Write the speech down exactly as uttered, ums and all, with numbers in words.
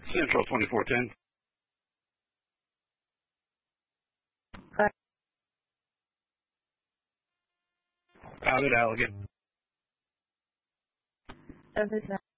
Central twenty-four ten. Out at Allegan. Of this